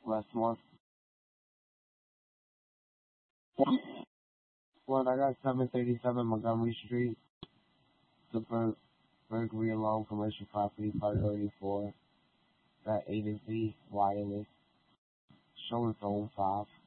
Westmore. One, I got 737 Montgomery Street, Burglary Alone, Commercial Property, Priority 4. Got A to Z, Wireless, Showing Zone 5.